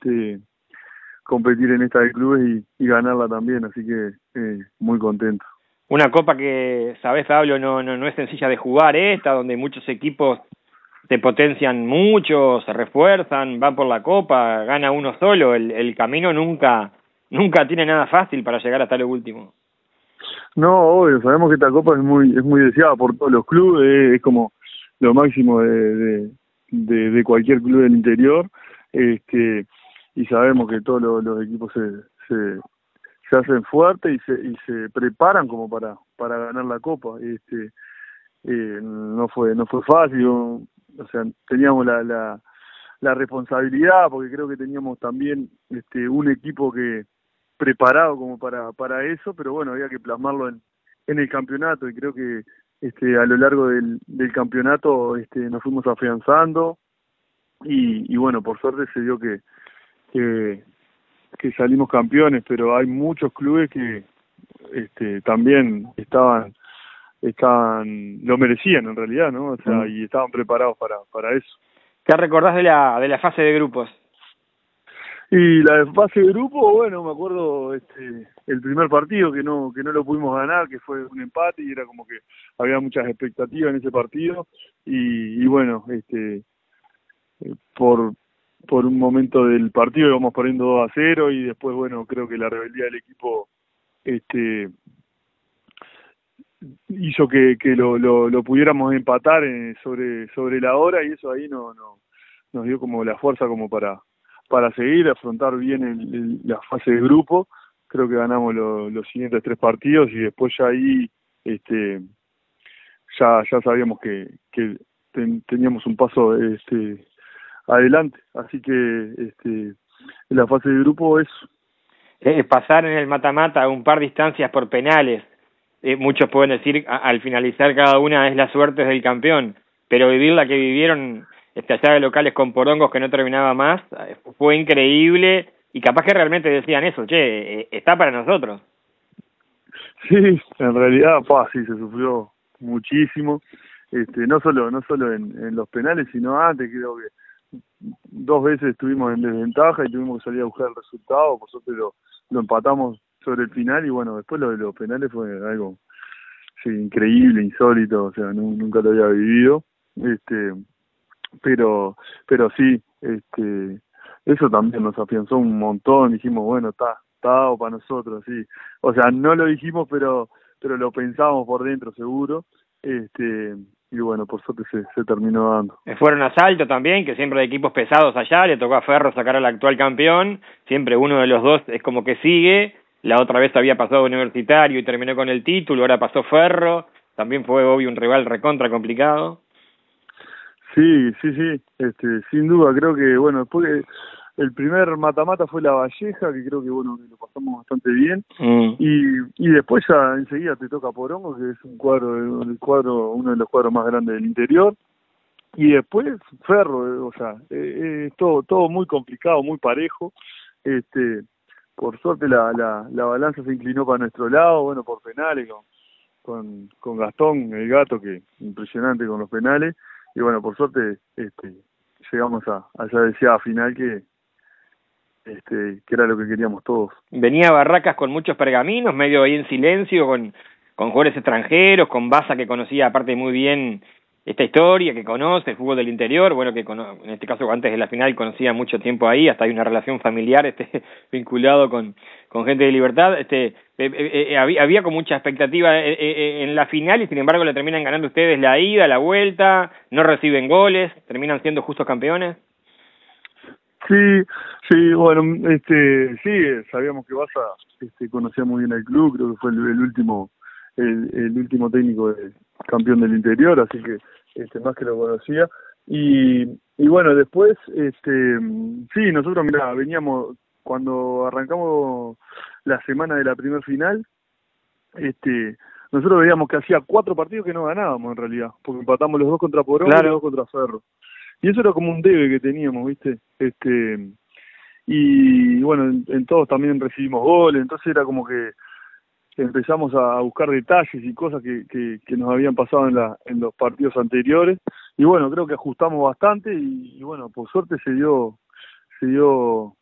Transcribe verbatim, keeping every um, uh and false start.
este competir en esta de clubes y, y ganarla también, así que eh, muy contento. Una copa que, sabés, Pablo, no, no, no es sencilla de jugar esta, donde muchos equipos se potencian mucho, se refuerzan, van por la copa, gana uno solo, el, el camino nunca, nunca tiene nada fácil para llegar hasta lo último. No, obvio, sabemos que esta copa es muy es muy deseada por todos los clubes, es, es como lo máximo de, de, de, de cualquier club del interior, este y sabemos que todos los, los equipos se, se se hacen fuertes y se y se preparan como para para ganar la copa. Este eh, no fue no fue fácil, o, o sea, teníamos la, la la responsabilidad, porque creo que teníamos también este un equipo que preparado como para para eso, pero bueno, había que plasmarlo en en el campeonato, y creo que este a lo largo del del campeonato este nos fuimos afianzando, y y bueno, por suerte se dio que que que salimos campeones, pero hay muchos clubes que este también estaban estaban lo merecían en realidad, ¿no? O sea, mm. y estaban preparados para para eso. ¿Qué recordás de la de la fase de grupos? Y la fase de grupo, bueno, me acuerdo este el primer partido que no que no lo pudimos ganar, que fue un empate, y era como que había muchas expectativas en ese partido, y, y bueno, este por por un momento del partido íbamos perdiendo dos a cero, y después, bueno, creo que la rebeldía del equipo este hizo que, que lo, lo, lo pudiéramos empatar eh, sobre sobre la hora, y eso ahí no, no nos dio como la fuerza como para para seguir, afrontar bien el, el, la fase de grupo. Creo que ganamos lo, los siguientes tres partidos, y después ya ahí este ya ya sabíamos que, que ten, teníamos un paso este adelante, así que este en la fase de grupo es eh, pasar en el mata-mata un par de instancias por penales. Eh, muchos pueden decir a, al finalizar cada una es la suerte del campeón, pero vivir la que vivieron este, allá de locales con porongos que no terminaba más eh, fue increíble, y capaz que realmente decían eso, che, eh, está para nosotros. Sí, en realidad, pa, sí, se sufrió muchísimo, este no solo no solo en, en los penales, sino antes. Creo que dos veces estuvimos en desventaja y tuvimos que salir a buscar el resultado. Por suerte lo, lo empatamos sobre el final, y bueno, después lo de los penales fue algo sí, increíble, insólito, o sea, no, nunca lo había vivido, este pero pero sí, este eso también nos afianzó un montón. Dijimos, bueno, está está para nosotros, sí, o sea, no lo dijimos, pero pero lo pensábamos por dentro seguro, este y bueno, por suerte se, se terminó dando. Fueron a Salto también, que siempre hay equipos pesados allá, le tocó a Ferro sacar al actual campeón, siempre uno de los dos es como que sigue, la otra vez había pasado Universitario y terminó con el título, ahora pasó Ferro, también fue obvio un rival recontra complicado. Sí, sí, sí, este sin duda, creo que bueno, después que el primer mata-mata fue La Valleja, que creo que bueno, que lo pasamos bastante bien, mm. y y después ya enseguida te toca Porongo, que es un cuadro, el cuadro uno de los cuadros más grandes del interior, y después Ferro, eh, o sea, eh, eh, todo todo muy complicado, muy parejo. Este por suerte la, la la balanza se inclinó para nuestro lado, bueno, por penales con con con Gastón, el gato, que impresionante con los penales, y bueno, por suerte este llegamos a a esa deseada final que este que era lo que queríamos todos. Venía Barracas con muchos pergaminos, medio ahí en silencio, con con jugadores extranjeros, con Baza, que conocía aparte muy bien esta historia, que conoce el fútbol del interior, bueno, que en este caso antes de la final conocía mucho tiempo ahí, hasta hay una relación familiar este vinculado con con gente de Libertad. Este eh, eh, eh, había, había con mucha expectativa eh, eh, en la final, y sin embargo le terminan ganando ustedes la ida, la vuelta, no reciben goles, terminan siendo justos campeones. Sí, sí, bueno, este, sí, sabíamos que Baza este, conocía muy bien el club, creo que fue el, el último, el, el último técnico de, campeón del interior, así que este, más que lo conocía, y, y bueno, después, este, sí, nosotros, mirá, veníamos, cuando arrancamos la semana de la primer final, este, nosotros veíamos que hacía cuatro partidos que no ganábamos en realidad, porque empatamos los dos contra Porón, claro, y los dos contra Ferro. Y eso era como un debe que teníamos, ¿viste? Este y bueno, en, en todos también recibimos goles, entonces era como que empezamos a buscar detalles y cosas que, que, que nos habían pasado en la en los partidos anteriores, y bueno, creo que ajustamos bastante, y, y bueno, por suerte se dio se dio